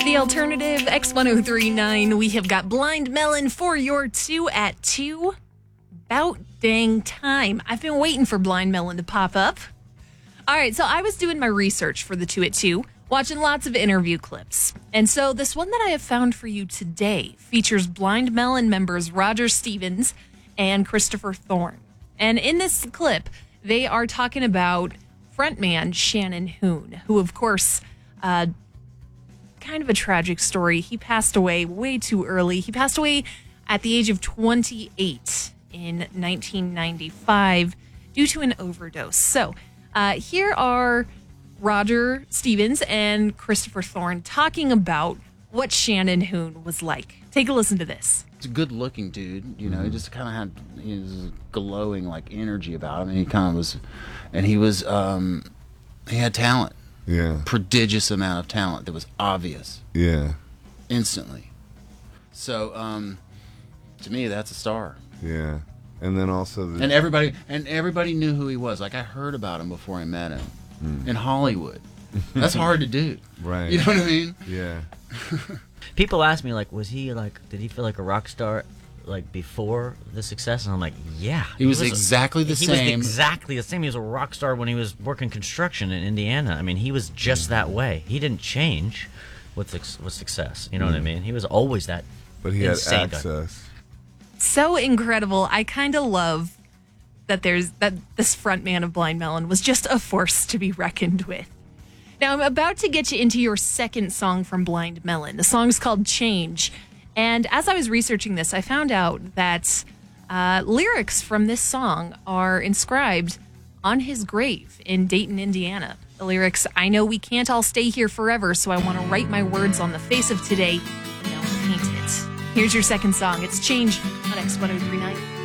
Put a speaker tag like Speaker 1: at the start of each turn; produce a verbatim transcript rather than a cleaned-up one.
Speaker 1: The Alternative, X ten thirty-nine. We have got Blind Melon for your two at two. About dang time. I've been waiting for Blind Melon to pop up. All right, so I was doing my research for the two at two, watching lots of interview clips. And so this one that I have found for you today features Blind Melon members Roger Stevens and Christopher Thorne. And in this clip, they are talking about frontman Shannon Hoon, who, of course, uh, kind of a tragic story. He passed away way too early. He passed away at the age of twenty-eight in nineteen ninety-five due to an overdose. So uh, here are Roger Stevens and Christopher Thorne talking about what Shannon Hoon was like. Take a listen to this.
Speaker 2: He's a good-looking dude, you know. Mm-hmm. He just kind of had his glowing like energy about him, and he kind of was, and he was, um, he had talent.
Speaker 3: Yeah.
Speaker 2: Prodigious amount of talent that was obvious.
Speaker 3: Yeah.
Speaker 2: Instantly. So, um, to me, that's a star.
Speaker 3: Yeah. And then also the...
Speaker 2: And everybody and everybody knew who he was. Like, I heard about him before I met him. Mm. In Hollywood. That's hard to do.
Speaker 3: Right.
Speaker 2: You know what I mean?
Speaker 3: Yeah.
Speaker 4: People ask me, like, was he, like, did he feel like a rock star, like, before the success? And I'm like, yeah.
Speaker 2: He, he was, was exactly the
Speaker 4: he
Speaker 2: same.
Speaker 4: He was exactly the same. He was a rock star when he was working construction in Indiana. I mean, he was just mm. that way. He didn't change with, with success. You know mm. what I mean? He was always that
Speaker 3: But he had
Speaker 4: insane
Speaker 3: access.
Speaker 4: Guy.
Speaker 1: So incredible. I kind of love that there's that this frontman of Blind Melon was just a force to be reckoned with. Now, I'm about to get you into your second song from Blind Melon. The song's called Change. And as I was researching this, I found out that uh, lyrics from this song are inscribed on his grave in Dayton, Indiana. The lyrics, I know we can't all stay here forever, so I want to write my words on the face of today and I'll paint it. Here's your second song. It's Change on X ten thirty-nine.